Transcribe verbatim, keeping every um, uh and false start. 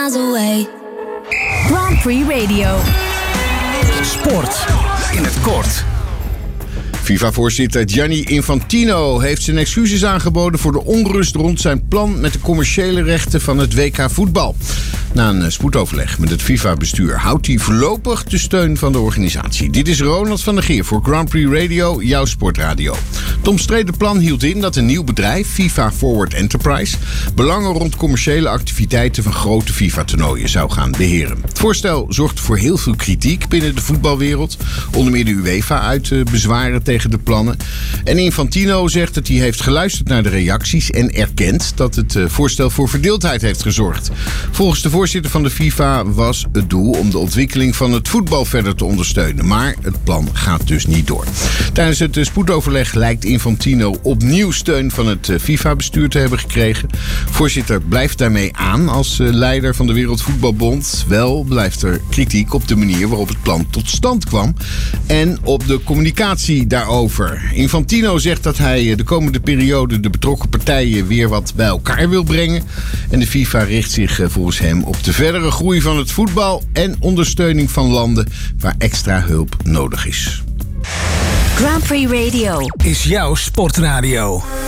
miles away. Grand Prix Radio. Sport in het kort. FIFA-voorzitter Gianni Infantino heeft zijn excuses aangeboden voor de onrust rond zijn plan met de commerciële rechten van het W K voetbal. Na een spoedoverleg met het FIFA-bestuur houdt hij voorlopig de steun van de organisatie. Dit is Ronald van der Geer voor Grand Prix Radio, jouw sportradio. Het omstreden plan hield in dat een nieuw bedrijf, FIFA Forward Enterprise, belangen rond commerciële activiteiten van grote FIFA-toernooien zou gaan beheren. Het voorstel zorgt voor heel veel kritiek binnen de voetbalwereld. Onder meer de UEFA uit bezwaren tegen de plannen. En Infantino zegt dat hij heeft geluisterd naar de reacties en erkent dat het voorstel voor verdeeldheid heeft gezorgd. Volgens de voorzitter van de FIFA was het doel om de ontwikkeling van het voetbal verder te ondersteunen. Maar het plan gaat dus niet door. Tijdens het spoedoverleg lijkt Infantino opnieuw steun van het FIFA-bestuur te hebben gekregen. Voorzitter blijft daarmee aan als leider van de Wereldvoetbalbond. Wel blijft er kritiek op de manier waarop het plan tot stand kwam en op de communicatie daarover. Infantino zegt dat hij de komende periode de betrokken partijen weer wat bij elkaar wil brengen. En de FIFA richt zich volgens hem op de verdere groei van het voetbal en ondersteuning van landen waar extra hulp nodig is. Grand Prix Radio Is jouw sportradio.